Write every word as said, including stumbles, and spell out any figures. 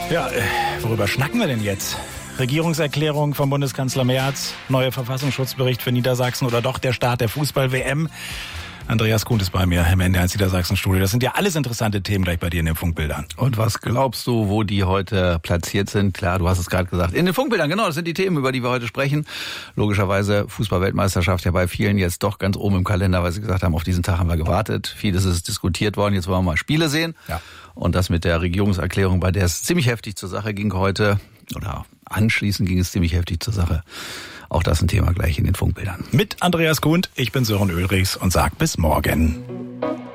Ja, äh, worüber schnacken wir denn jetzt? Regierungserklärung vom Bundeskanzler Merz, neuer Verfassungsschutzbericht für Niedersachsen oder doch der Start der Fußball-W M? Andreas Kuhn ist bei mir im N D R eins Niedersachsen-Studio. Das sind ja alles interessante Themen gleich bei dir in den Funkbildern. Und was glaubst du, wo die heute platziert sind? Klar, du hast es gerade gesagt. In den Funkbildern, genau, das sind die Themen, über die wir heute sprechen. Logischerweise Fußball-Weltmeisterschaft ja bei vielen jetzt doch ganz oben im Kalender, weil sie gesagt haben, auf diesen Tag haben wir gewartet. Vieles ist diskutiert worden, jetzt wollen wir mal Spiele sehen. Ja. Und das mit der Regierungserklärung, bei der es ziemlich heftig zur Sache ging heute, oder anschließend ging es ziemlich heftig zur Sache. Auch das ein Thema gleich in den Funkbildern. Mit Andreas Kuhn, ich bin Sören Ulrichs und sag bis morgen.